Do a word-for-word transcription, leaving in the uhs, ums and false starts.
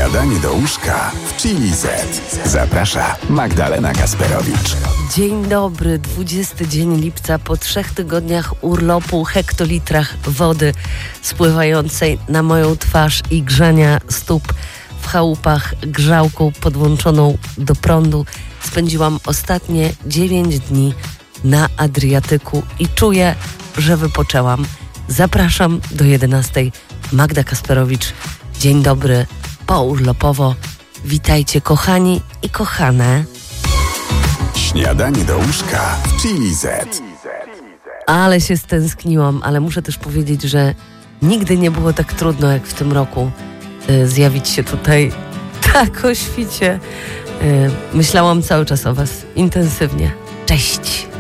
Śniadanie do łóżka w Chili Z. Zaprasza Magdalena Kasperowicz. Dzień dobry, dwudziesty dzień lipca, po trzech tygodniach urlopu, hektolitrach wody spływającej na moją twarz i grzania stóp w chałupach grzałką podłączoną do prądu spędziłam ostatnie dziewięć dni na Adriatyku i czuję, że wypoczęłam. Zapraszam do jedenastej. Magda Kasperowicz. Dzień dobry, pourlopowo. Witajcie kochani i kochane. Śniadanie do łóżka w Chili Z. Ale się stęskniłam, ale muszę też powiedzieć, że nigdy nie było tak trudno jak w tym roku y, zjawić się tutaj tak o świcie. Y, myślałam cały czas o was intensywnie. Cześć!